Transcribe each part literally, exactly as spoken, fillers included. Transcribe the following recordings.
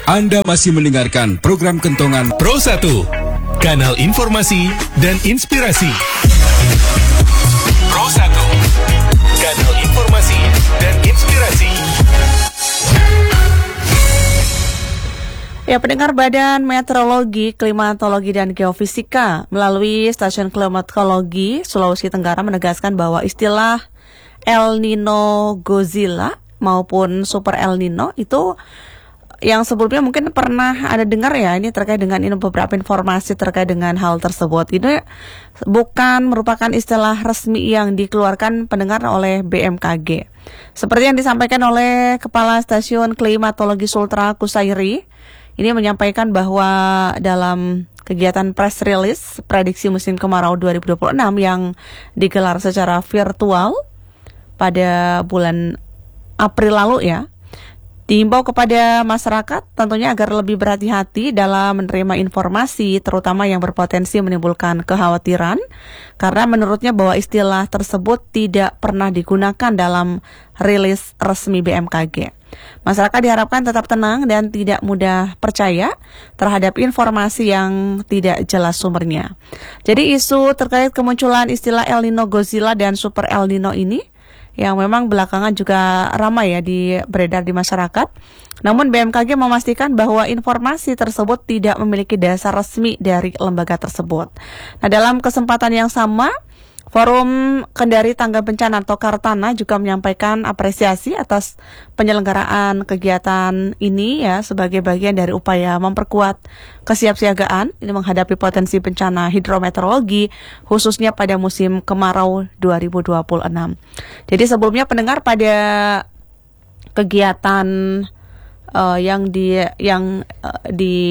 Anda masih mendengarkan program Kentongan Pro satu, kanal informasi dan inspirasi. Pro satu, kanal informasi dan inspirasi. Ya, pendengar Badan Meteorologi, Klimatologi, dan Geofisika melalui Stasiun Klimatologi Sulawesi Tenggara menegaskan bahwa istilah El Nino Godzilla maupun Super El Nino itu yang sebelumnya mungkin pernah ada dengar ya, ini terkait dengan ini beberapa informasi terkait dengan hal tersebut. Ini bukan merupakan istilah resmi yang dikeluarkan pendengar oleh B M K G. Seperti yang disampaikan oleh Kepala Stasiun Klimatologi Sultra Kusairi, ini menyampaikan bahwa dalam kegiatan press release prediksi musim kemarau dua ribu dua puluh enam yang digelar secara virtual pada bulan April lalu ya, diimbau kepada masyarakat tentunya agar lebih berhati-hati dalam menerima informasi terutama yang berpotensi menimbulkan kekhawatiran, karena menurutnya bahwa istilah tersebut tidak pernah digunakan dalam rilis resmi B M K G. Masyarakat diharapkan tetap tenang dan tidak mudah percaya terhadap informasi yang tidak jelas sumbernya. Jadi isu terkait kemunculan istilah El Nino Godzilla dan Super El Nino ini yang memang belakangan juga ramai ya di beredar di masyarakat. Namun B M K G memastikan bahwa informasi tersebut tidak memiliki dasar resmi dari lembaga tersebut. Nah, dalam kesempatan yang sama, Forum Kendari Tangga Bencana atau Kartana juga menyampaikan apresiasi atas penyelenggaraan kegiatan ini ya sebagai bagian dari upaya memperkuat kesiapsiagaan ini menghadapi potensi bencana hidrometeorologi khususnya pada musim kemarau dua ribu dua puluh enam. Jadi sebelumnya pendengar pada kegiatan uh, yang di yang uh,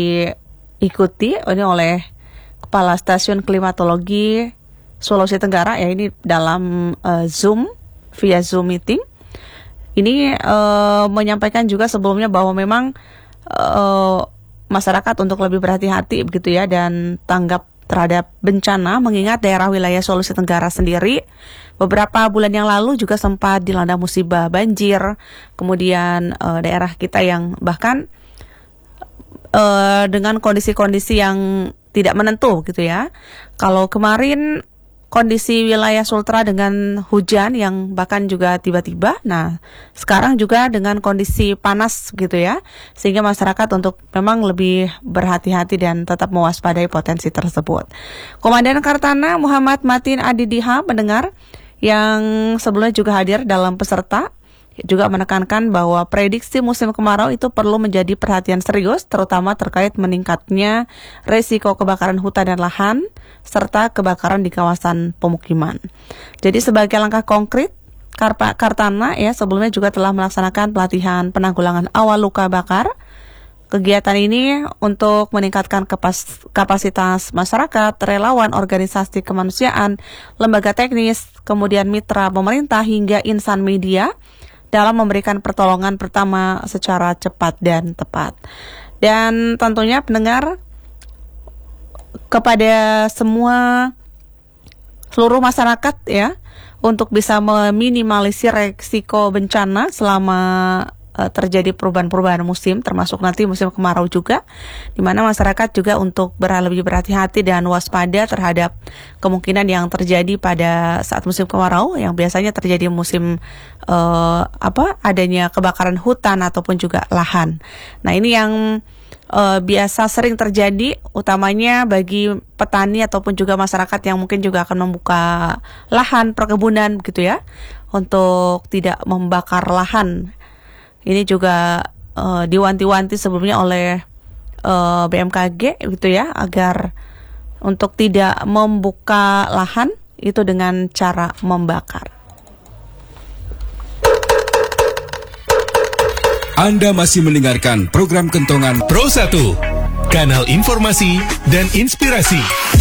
diikuti ini oleh Kepala Stasiun Klimatologi Sulawesi Tenggara ya, ini dalam uh, Zoom, via Zoom meeting. Ini uh, menyampaikan juga sebelumnya bahwa memang uh, masyarakat untuk lebih berhati-hati begitu ya dan tanggap terhadap bencana, mengingat daerah wilayah Sulawesi Tenggara sendiri beberapa bulan yang lalu juga sempat dilanda musibah banjir, kemudian uh, daerah kita yang bahkan uh, dengan kondisi-kondisi yang tidak menentu gitu ya. Kalau kemarin kondisi wilayah Sultra dengan hujan yang bahkan juga tiba-tiba, nah sekarang juga dengan kondisi panas gitu ya, sehingga masyarakat untuk memang lebih berhati-hati dan tetap mewaspadai potensi tersebut. Komandan Kartana Muhammad Matin Adidiha mendengar yang sebelumnya juga hadir dalam peserta juga menekankan bahwa prediksi musim kemarau itu perlu menjadi perhatian serius, terutama terkait meningkatnya resiko kebakaran hutan dan lahan, serta kebakaran di kawasan pemukiman. Jadi sebagai langkah konkret, Kartana ya sebelumnya juga telah melaksanakan pelatihan penanggulangan awal luka bakar. Kegiatan ini untuk meningkatkan kapas, kapasitas masyarakat, relawan, organisasi kemanusiaan, lembaga teknis, kemudian mitra pemerintah hingga insan media dalam memberikan pertolongan pertama secara cepat dan tepat. Dan tentunya pendengar, kepada semua seluruh masyarakat ya untuk bisa meminimalisir resiko bencana selama uh, terjadi perubahan-perubahan musim, termasuk nanti musim kemarau juga, di mana masyarakat juga untuk lebih berhati-hati dan waspada terhadap kemungkinan yang terjadi pada saat musim kemarau yang biasanya terjadi musim uh, apa adanya kebakaran hutan ataupun juga lahan. Nah, ini yang Uh, biasa sering terjadi utamanya bagi petani ataupun juga masyarakat yang mungkin juga akan membuka lahan perkebunan gitu ya, untuk tidak membakar lahan. Ini juga uh, diwanti-wanti sebelumnya oleh uh, B M K G gitu ya, agar untuk tidak membuka lahan itu dengan cara membakar. Anda masih mendengarkan program Kentongan Pro satu, kanal informasi dan inspirasi.